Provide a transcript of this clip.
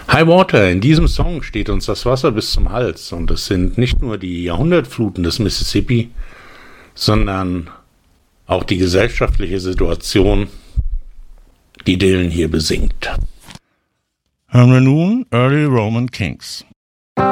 High Water, in diesem Song steht uns das Wasser bis zum Hals und es sind nicht nur die Jahrhundertfluten des Mississippi, sondern auch die gesellschaftliche Situation, die Dylan hier besingt. Hören wir nun Early Roman Kings.